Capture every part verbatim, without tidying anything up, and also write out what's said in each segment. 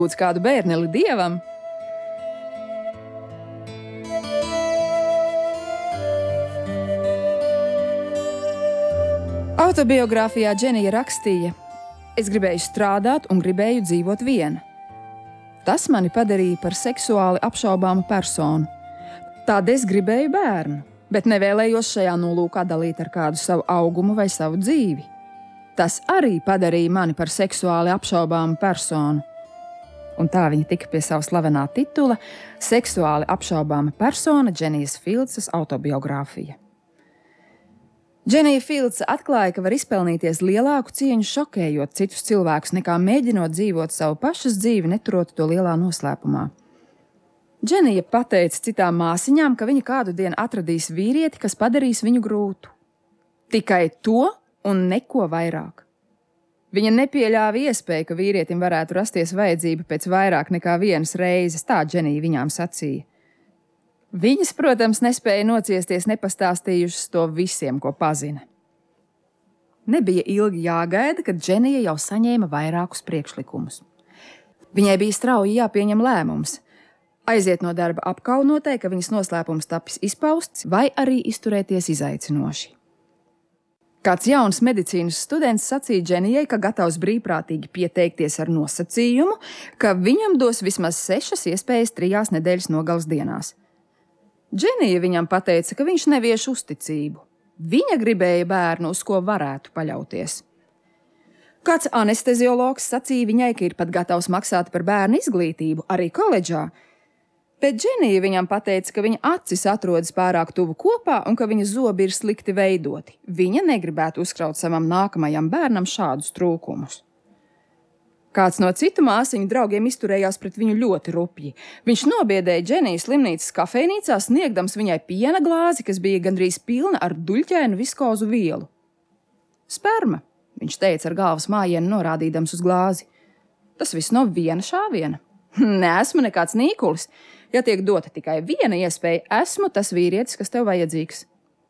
Lūdz kādu bērneli dievam. Autobiogrāfijā Dženija rakstīja: es gribēju strādāt un gribēju dzīvot viena. Tas mani padarīja par seksuāli apšaubāmu personu. Tad es gribēju bērnu, bet nevēlējos šajā nolūkā dalīt ar kādu savu augumu vai savu dzīvi. Tas arī padarīja mani par seksuāli apšaubāmu personu. Un tā viņa tika pie sava slavenā titula Seksuāli apšaubāma persona Dženijas Fildsas autobiogrāfija. Dženija Fildsa atklāja, ka var izpelnīties lielāku cieņu šokējot citus cilvēkus, nekā mēģinot dzīvot savu pašas dzīvi, neturot to lielā noslēpumā. Dženija pateica citām māsiņām, ka viņa kādu dienu atradīs vīrieti, kas padarīs viņu grūtu. Tikai to un neko vairāk. Viņa nepieļāva iespēju, ka vīrietim varētu rasties vajadzība pēc vairāk nekā vienas reizes, tā Dženija viņām sacīja. Viņas, protams, nespēja nociesties, nepastāstījušas to visiem, ko pazina. Nebija ilgi jāgaida, kad Dženija jau saņēma vairākus priekšlikumus. Viņai bija strauji jāpieņem lēmums – aiziet no darba apkaunotai, ka viņas noslēpums tapis izpausts, vai arī izturēties izaicinoši. Kāds jauns medicīnas students sacīja Dženijai, ka gatavs brīvprātīgi pieteikties ar nosacījumu, ka viņam dos vismaz sešas iespējas trijās nedēļas nogales dienās. Dženija viņam pateica, ka viņš nevieš uzticību. Viņa gribēja bērnu, uz ko varētu paļauties. Kāds anesteziologs sacīja viņai, ka ir pat gatavs maksāt par bērnu izglītību, arī koledžā, bet Dženija viņam pateica, ka viņa acis atrodas pārāk tuvu kopā un ka viņa zobi ir slikti veidoti. Viņa negribētu uzkraut savam nākamajam bērnam šādus trūkumus. Kāds no citu māsiņu draugiem izturējās pret viņu ļoti rupji. Viņš nobiedēja Dženiju slimnīcas kafejnīcā, sniegdams viņai piena glāzi, kas bija gandrīz pilna ar duļķēnu viskozu vielu. Sperma, viņš teica ar galvas mājienu norādīdams uz glāzi. Tas viss no viena šāviena. Neesmu nekāds nīkulis. Ja tiek dota tikai viena iespēja, esmu tas vīrietis, kas tev vajadzīgs.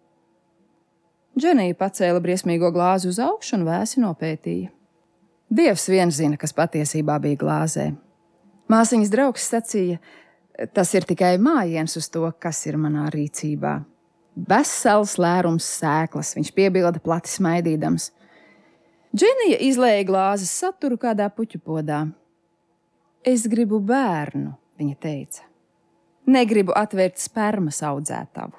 Dženija pacēla briesmīgo glāzi uz augšu un vēsi nopētīja. Dievs vien zina, kas patiesībā bija glāzē. Māsiņas draugs sacīja, tas ir tikai mājiens uz to, kas ir manā rīcībā. Vesels lērums sēklas, viņš piebilda plati smaidīdams. Dženija izlēja glāzes saturu kādā puķupodā. Es gribu bērnu, viņa teica. Negribu atvērt spermas audzētavu.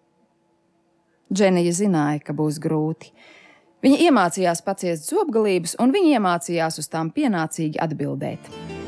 Dženija zināja, ka būs grūti. Viņa iemācījās paciest zobgalības, un viņa iemācījās uz tām pienācīgi atbildēt.